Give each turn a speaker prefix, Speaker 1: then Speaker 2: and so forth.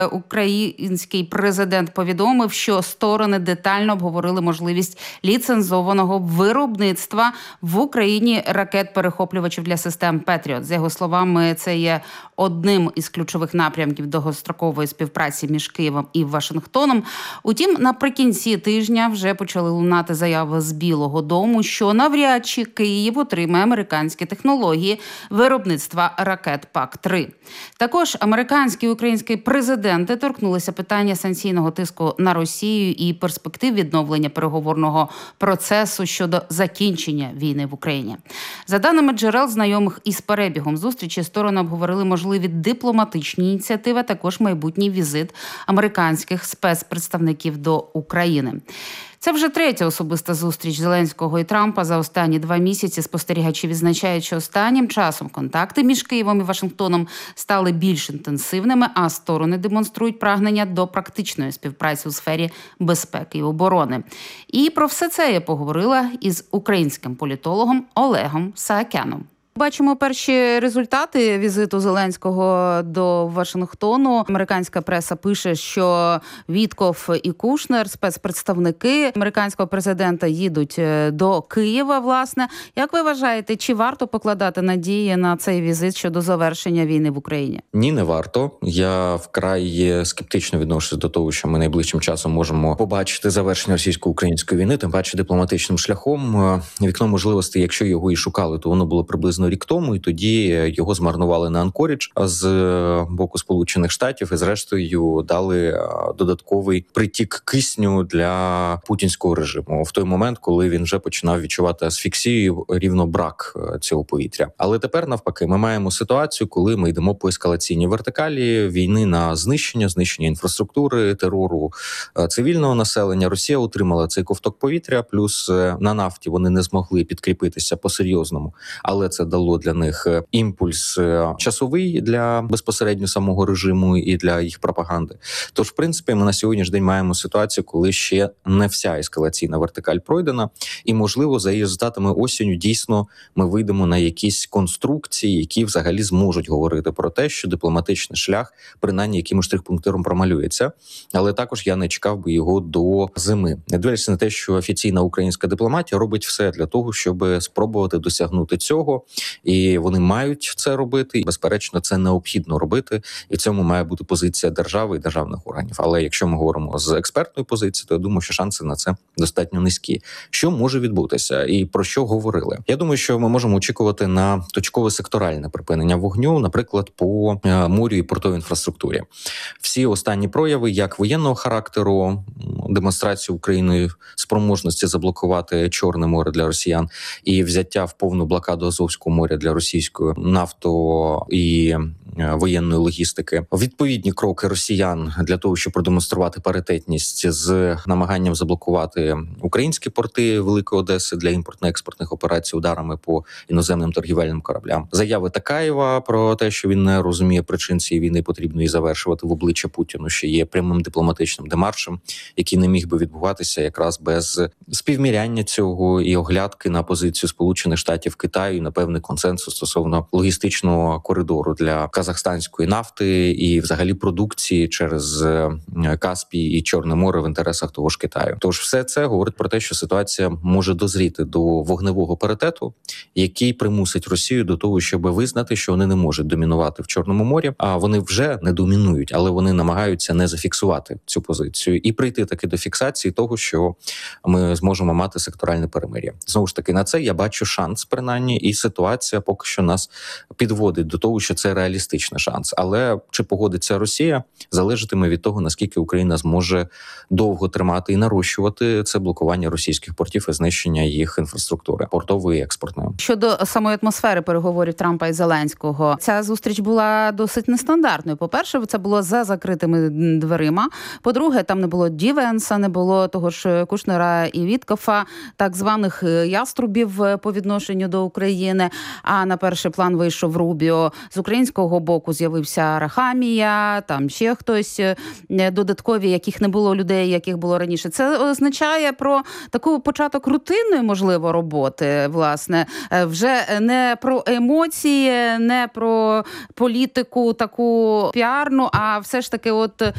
Speaker 1: Український президент повідомив, що сторони детально обговорили можливість ліцензованого виробництва в Україні ракет-перехоплювачів для систем «Петріот». За його словами, це є одним із ключових напрямків довгострокової співпраці між Києвом і Вашингтоном. Утім, наприкінці тижня вже почали лунати заяви з Білого дому, що навряд чи Київ отримає американські технології виробництва ракет ПАК-3. Також американський і український президенти торкнулися питання санкційного тиску на Росію і перспектив відновлення переговорного процесу щодо закінчення війни в Україні. За даними джерел, знайомих із перебігом зустрічі, сторони обговорили можливі дипломатичні ініціативи, а також майбутній візит американських спецпредставників до України. Це вже третя особиста зустріч Зеленського і Трампа за останні 2 місяці. Спостерігачі відзначають, що останнім часом контакти між Києвом і Вашингтоном стали більш інтенсивними, а сторони демонструють прагнення до практичної співпраці у сфері безпеки і оборони. І про все це я поговорила із українським політологом Олегом Саакяном. Бачимо перші результати візиту Зеленського до Вашингтону. Американська преса пише, що Вітков і Кушнер, спецпредставники американського президента, їдуть до Києва, власне. Як ви вважаєте, чи варто покладати надії на цей візит щодо завершення війни в Україні?
Speaker 2: Ні, не варто. Я вкрай скептично відношусь до того, що ми найближчим часом можемо побачити завершення російсько-української війни, тим паче дипломатичним шляхом. Вікно можливостей, якщо його і шукали, то воно було приблизно рік тому, і тоді його змарнували на Анкорідж з боку Сполучених Штатів і зрештою дали додатковий притік кисню для путінського режиму в той момент, коли він вже починав відчувати асфіксію, рівно брак цього повітря. Але тепер навпаки, ми маємо ситуацію, коли ми йдемо по ескалаційній вертикалі війни на знищення інфраструктури, терору цивільного населення. Росія отримала цей ковток повітря, плюс на нафті вони не змогли підкріпитися по-серйозному, але це дало для них імпульс часовий для безпосередньо самого режиму і для їх пропаганди. Тож, в принципі, ми на сьогоднішній день маємо ситуацію, коли ще не вся ескалаційна вертикаль пройдена, і, можливо, за її результатами осінню дійсно ми вийдемо на якісь конструкції, які взагалі зможуть говорити про те, що дипломатичний шлях, принаймні, якимось штрих-пунктиром промалюється. Але також я не чекав би його до зими. Не дивлячись на те, що офіційна українська дипломатія робить все для того, щоб спробувати досягнути цього. І вони мають це робити, і, безперечно, це необхідно робити, і в цьому має бути позиція держави і державних органів. Але якщо ми говоримо з експертної позиції, то я думаю, що шанси на це достатньо низькі. Що може відбутися і про що говорили? Я думаю, що ми можемо очікувати на точкове секторальне припинення вогню, наприклад, по морю і портовій інфраструктурі. Всі останні прояви, як воєнного характеру, демонстрацію Україною спроможності заблокувати Чорне море для росіян і взяття в повну блокаду Азовського моря для російської нафто і воєнної логістики, відповідні кроки росіян для того, щоб продемонструвати паритетність з намаганням заблокувати українські порти Великої Одеси для імпортно-експортних операцій ударами по іноземним торгівельним кораблям. Заяви Такаєва про те, що він не розуміє причин цієї війни, потрібно її завершувати в обличчя Путіну, що є прямим дипломатичним демаршем, який не міг би відбуватися якраз без співміряння цього і оглядки на позицію Сполучених Штатів, Китаю і на певний консенсус стосовно логістичного коридору для казахстанської нафти і взагалі продукції через Каспій і Чорне море в інтересах того ж Китаю. Тож все це говорить про те, що ситуація може дозріти до вогневого паритету, який примусить Росію до того, щоб визнати, що вони не можуть домінувати в Чорному морі, а вони вже не домінують, але вони намагаються не зафіксувати цю позицію і прийти таки до фіксації того, що ми зможемо мати секторальне перемир'я. Знову ж таки, на це я бачу шанс, принаймні, і ситуація поки що нас підводить до того, що це реалістичний шанс. Але чи погодиться Росія, залежатиме від того, наскільки Україна зможе довго тримати і нарощувати це блокування російських портів і знищення їх інфраструктури, портової і експортної.
Speaker 1: Щодо самої атмосфери переговорів Трампа і Зеленського, ця зустріч була досить нестандартною. По-перше, це було за закритими дверима. По-друге, там не було Ді Венса, не було того ж Кушнера і Віткофа, так званих яструбів по відношенню до України. А на перший план вийшов Рубіо. З українського боку з'явився Рахамія, там ще хтось додаткові, яких не було людей, яких було раніше. Це означає про таку початок рутинної, можливо, роботи, власне. Вже не про емоції, не про політику таку піарну, а все ж таки от